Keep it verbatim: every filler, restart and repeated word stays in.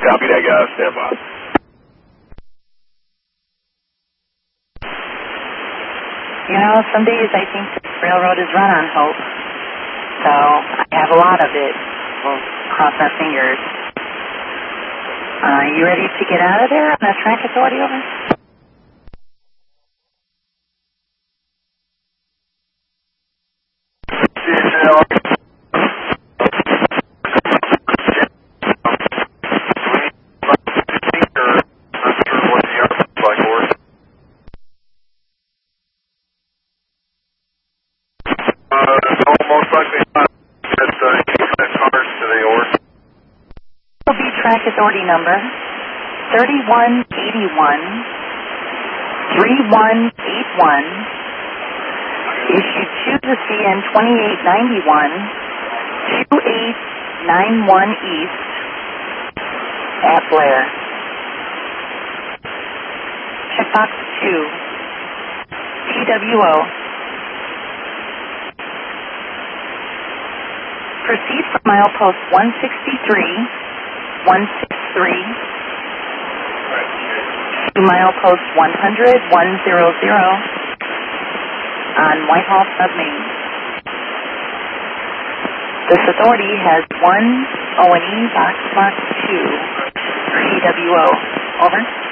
Copy that, guys. Stand by. You know, some days I think the railroad is run on hope. So I have a lot of it. We'll cross our fingers. Uh, you ready to get out of there on the track authority, over? Track authority number thirty-one eighty-one, thirty-one eighty-one, issued to the C N twenty-eight ninety-one, twenty-eight ninety-one East at Blair. Checkbox two, T W O. Proceed from milepost one sixty-three, one sixty-three, to milepost one hundred, one hundred on Whitehall Submain. This authority has one O and E box box two, T W O. Over.